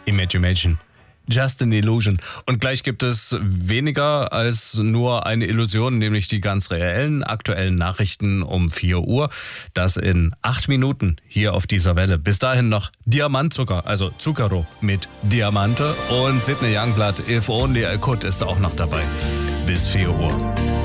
Imagine. Just an illusion. Und gleich gibt es weniger als nur eine Illusion, nämlich die ganz reellen, aktuellen Nachrichten um 4 Uhr. Das in 8 Minuten hier auf dieser Welle. Bis dahin noch Diamantzucker, also Zucchero mit Diamante. Und Sidney Youngblood, If Only I Could, ist auch noch dabei. Bis 4 Uhr.